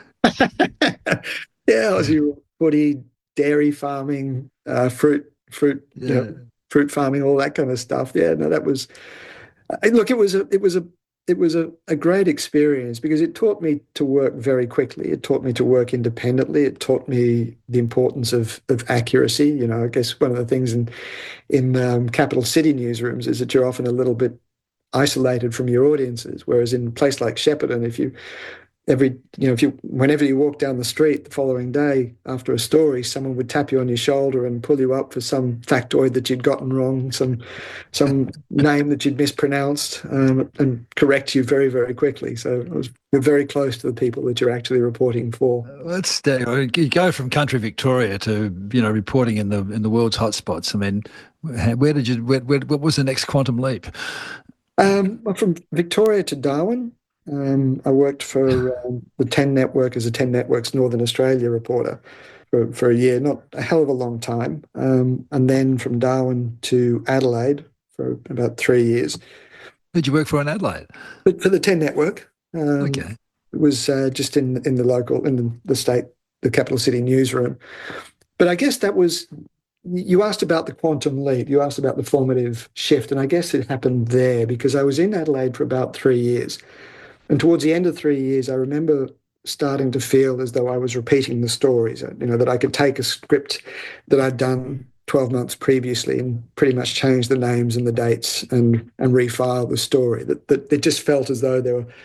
Yeah, Aussie rules footy, dairy farming, uh, fruit, fruit, yeah. you know, fruit farming, all that kind of stuff. Yeah, no, that was. Uh, look, it was a, it was a, it was a, a great experience because it taught me to work very quickly. It taught me to work independently. It taught me the importance of of accuracy. You know, I guess one of the things in in um, capital city newsrooms is that you're often a little bit isolated from your audiences, whereas in a place like Shepparton, if you every you know if you whenever you walk down the street the following day after a story, someone would tap you on your shoulder and pull you up for some factoid that you'd gotten wrong, some some name that you'd mispronounced, um, and correct you very very quickly. So I was you're very close to the people that you're actually reporting for. Let's uh, you go from country Victoria to you know reporting in the in the world's hotspots. I mean, where did you where, where what was the next quantum leap? Um, well, from Victoria to Darwin. Um, I worked for um, the ten Network as a ten Network's Northern Australia reporter for, for a year, not a hell of a long time. Um, and then from Darwin to Adelaide for about three years. Did you work for in Adelaide? But for the ten Network. Um, okay. It was uh, just in in the local, in the, the state, the capital city newsroom. But I guess that was, you asked about the quantum leap, you asked about the formative shift, and I guess it happened there because I was in Adelaide for about three years. And towards the end of three years, I remember starting to feel as though I was repeating the stories, you know, that I could take a script that I'd done twelve months previously and pretty much change the names and the dates and and refile the story. That, that it just felt as though there were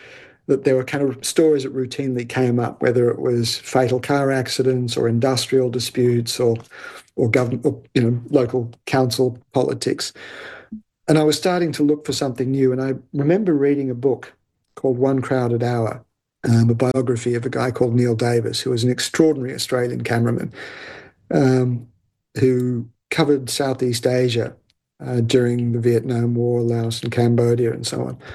that there were kind of stories that routinely came up, whether it was fatal car accidents or industrial disputes or or government, or, you know, local council politics. And I was starting to look for something new. And I remember reading a book called One Crowded Hour, um, a biography of a guy called Neil Davis, who was an extraordinary Australian cameraman um, who covered Southeast Asia uh, during the Vietnam War, Laos and Cambodia and so on.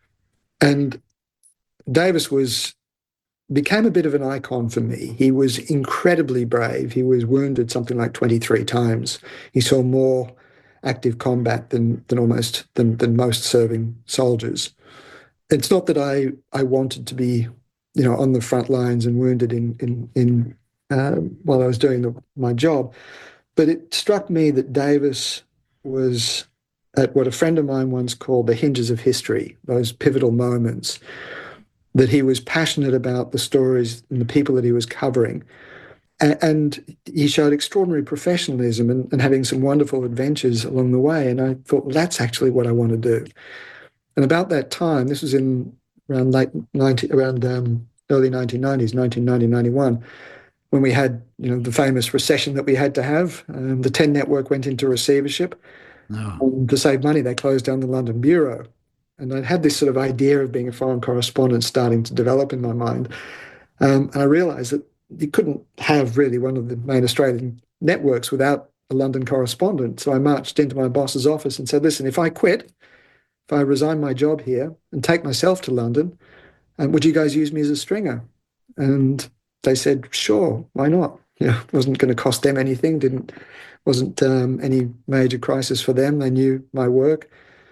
And Davis was became a bit of an icon for me. He was incredibly brave. He was wounded something like twenty-three times. He saw more active combat than than almost than than most serving soldiers. It's not that I I wanted to be, you know, on the front lines and wounded in in in uh, while I was doing the, my job, but it struck me that Davis was at what a friend of mine once called the hinges of history, those pivotal moments, that he was passionate about the stories and the people that he was covering. And, and he showed extraordinary professionalism and, and having some wonderful adventures along the way. And I thought, well, that's actually what I want to do. And about that time, this was in around late ninety, around um, early nineteen nineties, nineteen ninety, ninety-one, when we had, you know, the famous recession that we had to have. Um, the Ten Network went into receivership. No. And to save money, they closed down the London bureau. And I had this sort of idea of being a foreign correspondent starting to develop in my mind. Um, and I realised that you couldn't have really one of the main Australian networks without a London correspondent. So I marched into my boss's office and said, listen, if I quit, if I resign my job here and take myself to London, um, would you guys use me as a stringer? And they said, sure, why not? You know, it wasn't going to cost them anything, didn't wasn't um, any major crisis for them. They knew my work.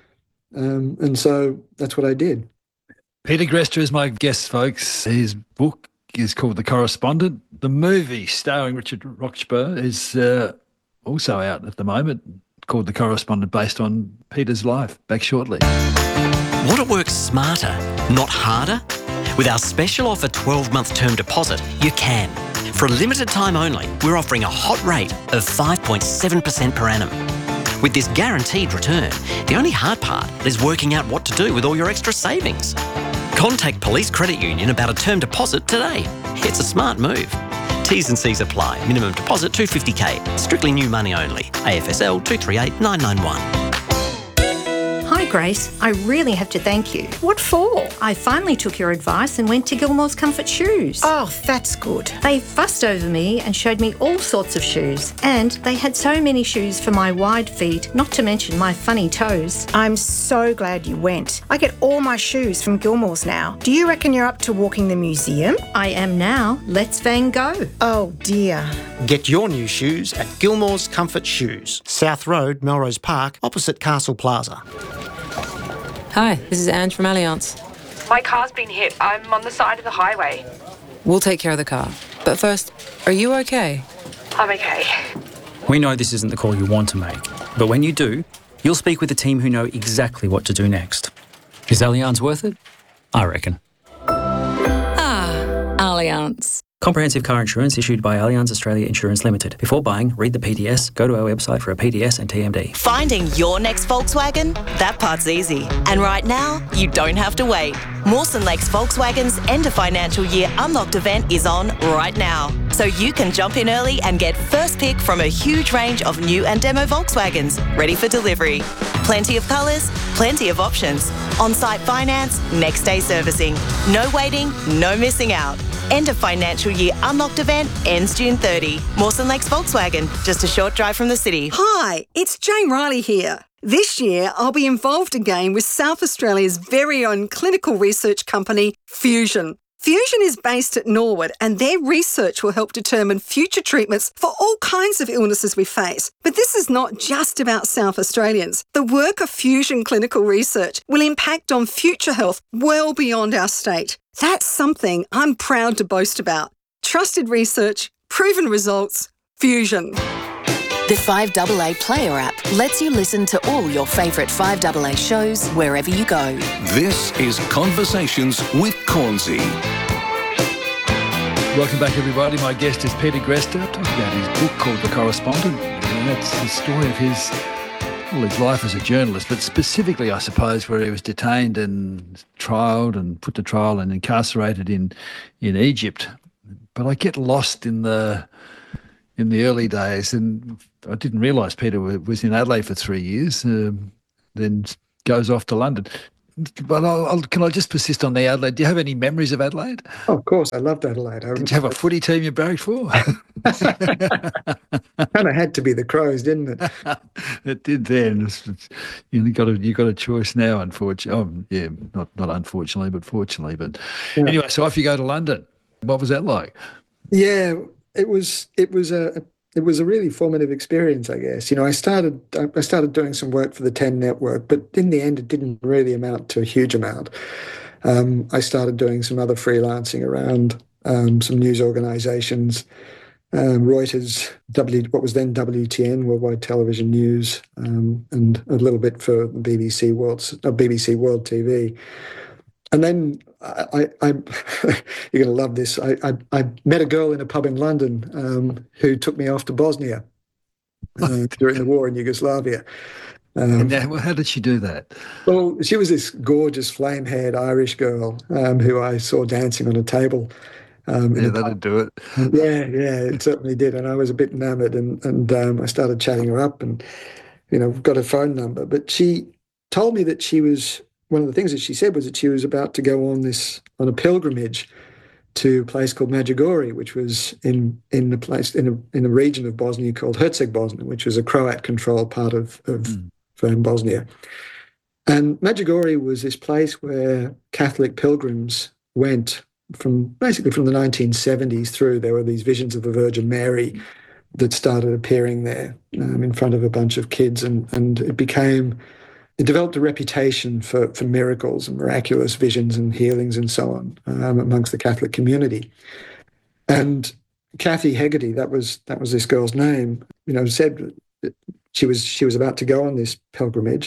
Um, and so that's what I did. Peter Greste is my guest, folks. His book is called The Correspondent. The movie starring Richard Roxburgh is uh, also out at the moment, called The Correspondent, based on Peter's life. Back shortly. Want to work smarter, not harder? With our special offer twelve-month term deposit, you can. For a limited time only, we're offering a hot rate of five point seven percent per annum. With this guaranteed return, the only hard part is working out what to do with all your extra savings. Contact Police Credit Union about a term deposit today. It's a smart move. T's and C's apply. Minimum deposit two hundred fifty thousand. Strictly new money only. A F S L two three eight nine nine one. Hi Grace, I really have to thank you. What for? I finally took your advice and went to Gilmore's Comfort Shoes. Oh, that's good. They fussed over me and showed me all sorts of shoes. And they had so many shoes for my wide feet, not to mention my funny toes. I'm so glad you went. I get all my shoes from Gilmore's now. Do you reckon you're up to walking the museum? I am now. Let's Van go. Oh dear. Get your new shoes at Gilmore's Comfort Shoes, South Road, Melrose Park, opposite Castle Plaza. Hi, this is Ange from Allianz. My car's been hit. I'm on the side of the highway. We'll take care of the car. But first, are you okay? I'm okay. We know this isn't the call you want to make, but when you do, you'll speak with a team who know exactly what to do next. Is Allianz worth it? I reckon. Ah, Allianz. Comprehensive car insurance issued by Allianz Australia Insurance Limited. Before buying, read the P D S, go to our website for a P D S and T M D. Finding your next Volkswagen? That part's easy. And right now, you don't have to wait. Mawson Lakes Volkswagen's end of financial year unlocked event is on right now. So you can jump in early and get first pick from a huge range of new and demo Volkswagens ready for delivery. Plenty of colours, plenty of options. On-site finance, next day servicing. No waiting, no missing out. End of financial year unlocked event ends June thirtieth. Mawson Lakes Volkswagen, just a short drive from the city. Hi, it's Jane Riley here. This year, I'll be involved again with South Australia's very own clinical research company, Fusion. Fusion is based at Norwood and their research will help determine future treatments for all kinds of illnesses we face. But this is not just about South Australians. The work of Fusion Clinical Research will impact on future health well beyond our state. That's something I'm proud to boast about. Trusted research, proven results, Fusion. The five A A Player app lets you listen to all your favourite five A A shows wherever you go. This is Conversations with Cornsey. Welcome back, everybody. My guest is Peter Greste, talking about his book called The Correspondent. And that's the story of his well, his life as a journalist, but specifically, I suppose, where he was detained and trialled and put to trial and incarcerated in in Egypt. But I get lost in the in the early days, and I didn't realise Peter was in Adelaide for three years, um, then goes off to London. But I'll, I'll, can I just persist on the Adelaide? Do you have any memories of Adelaide? Oh, of course, I loved Adelaide. I Did you have a footy team you barracked for? Kind of had to be the Crows, didn't it? It did then. It's, it's, you got a you got a choice now. Unfortunately, oh, yeah, not not unfortunately, but fortunately. But yeah. Anyway, so off you go to London. What was that like? Yeah, it was it was a it was a really formative experience, I guess. You know, I started I started doing some work for the Ten Network, but in the end, it didn't really amount to a huge amount. Um, I started doing some other freelancing around um, some news organisations, um, Reuters, W, what was then W T N, Worldwide Television News, um, and a little bit for B B C World, uh, B B C World T V. And then I, I, I you're going to love this. I, I, I met a girl in a pub in London um, who took me off to Bosnia uh, during the war in Yugoslavia. Um, and now, how did she do that? Well, she was this gorgeous, flame-haired Irish girl um, who I saw dancing on a table. Um, yeah, that'd do it. Yeah, yeah, it certainly did. And I was a bit enamoured, and and um, I started chatting her up, and you know, got her phone number. But she told me that she was. One of the things that she said was that she was about to go on this on a pilgrimage to a place called Medjugorje, which was in in a place in a in a region of Bosnia called Herceg Bosnia, which was a Croat-controlled part of of mm. um, Bosnia. And Medjugorje was this place where Catholic pilgrims went from basically from the nineteen seventies through. There were these visions of the Virgin Mary that started appearing there um, in front of a bunch of kids, and and it became. It developed a reputation for, for miracles and miraculous visions and healings and so on um, amongst the Catholic community. And Kathy Hegarty, that was that was this girl's name, you know, said that she was she was about to go on this pilgrimage.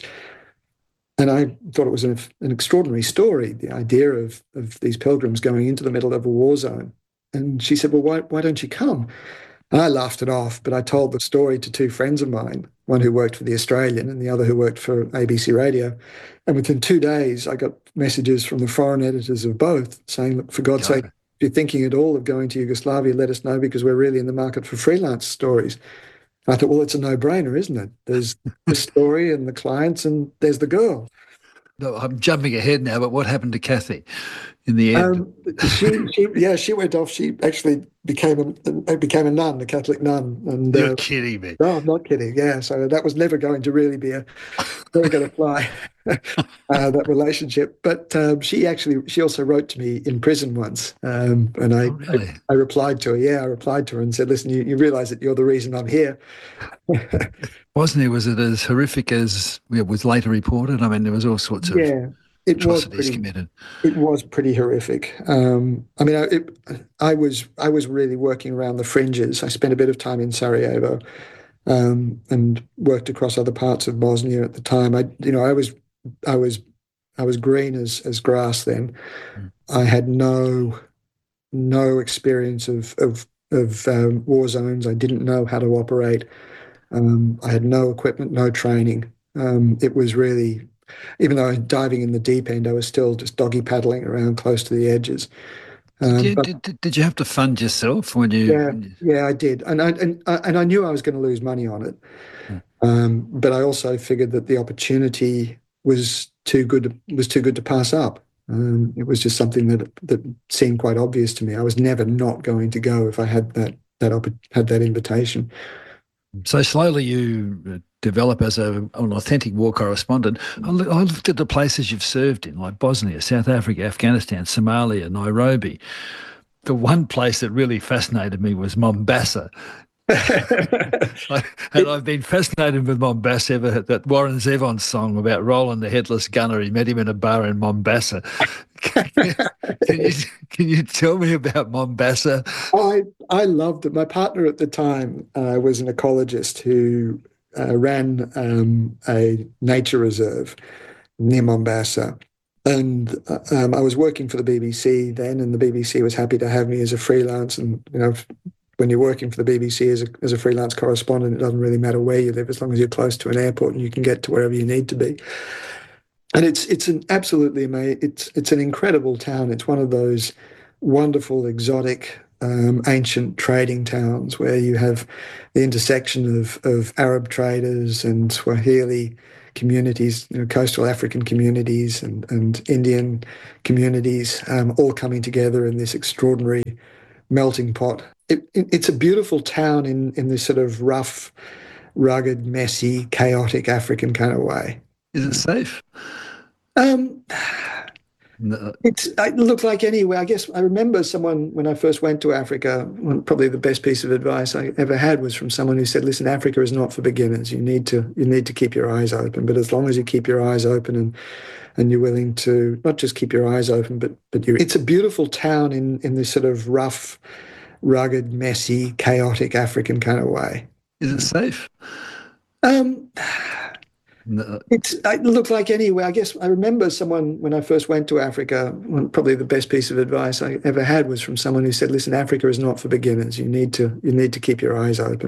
And I thought it was an, an extraordinary story, the idea of of these pilgrims going into the middle of a war zone. And she said, well, why why don't you come? And I laughed it off, but I told the story to two friends of mine, one who worked for The Australian and the other who worked for A B C Radio. And within two days, I got messages from the foreign editors of both saying, look, for God's sake, if you're thinking at all of going to Yugoslavia, let us know, because we're really in the market for freelance stories. And I thought, well, it's a no-brainer, isn't it? There's the story and the clients, and there's the girl. No, I'm jumping ahead now, but what happened to Kathy in the end? Um, she, she, yeah, she went off. She actually became a became a nun, a Catholic nun. And you're uh, kidding me? No, I'm not kidding. Yeah, so that was never going to really be a never going to fly uh, that relationship. But um, she actually she also wrote to me in prison once, um, and I, oh, really? I I replied to her. Yeah, I replied to her and said, "Listen, you, you realise that you're the reason I'm here." Wasn't it? Was it as horrific as it was later reported? I mean, there was all sorts of yeah, it was pretty, committed. It was pretty horrific. Um, I mean, I, it, I was I was really working around the fringes. I spent a bit of time in Sarajevo um, and worked across other parts of Bosnia at the time. I, you know, I was I was I was green as as grass then. Mm. I had no no experience of of of um, war zones. I didn't know how to operate. Um, I had no equipment, no training. Um, it was really, even though I was diving in the deep end, I was still just doggy paddling around close to the edges. Um, did, you, but, did, did you have to fund yourself when you? Yeah, yeah, I did, and I and and I knew I was going to lose money on it, hmm. um, but I also figured that the opportunity was too good was too good to pass up. Um, it was just something that that seemed quite obvious to me. I was never not going to go if I had that that op- had that invitation. So slowly you develop as a, an authentic war correspondent. I looked at the places you've served in, like Bosnia, South Africa, Afghanistan, Somalia, Nairobi. The one place that really fascinated me was Mombasa. I, and I've been fascinated with Mombasa ever, that Warren Zevon song about Roland the Headless Gunner. He met him in a bar in Mombasa. Can you, can you, can you tell me about Mombasa? I, I loved it. My partner at the time uh, was an ecologist who uh, ran um, a nature reserve near Mombasa. And um, I was working for the B B C then, and the B B C was happy to have me as a freelance and, you know, when you're working for the B B C as a, as a freelance correspondent, it doesn't really matter where you live as long as you're close to an airport and you can get to wherever you need to be. And it's it's an absolutely amazing, it's it's an incredible town. It's one of those wonderful, exotic, um, ancient trading towns where you have the intersection of, of Arab traders and Swahili communities, you know, coastal African communities and, and Indian communities, um, all coming together in this extraordinary melting pot. It, it, it's a beautiful town in, in this sort of rough, rugged, messy, chaotic African kind of way. Is it safe? Um, no. It's, it looked like anywhere. I guess I remember someone, when I first went to Africa, one, probably the best piece of advice I ever had was from someone who said, listen, Africa is not for beginners. You need to you need to keep your eyes open. But as long as you keep your eyes open and and you're willing to not just keep your eyes open, but but you it's a beautiful town in, in this sort of rough, rugged, messy, chaotic African kind of way. Is it safe? Um, no. It's, it looked like anywhere. I guess I remember someone, when I first went to Africa, one, probably the best piece of advice I ever had was from someone who said, listen, Africa is not for beginners. You need to you need to keep your eyes open.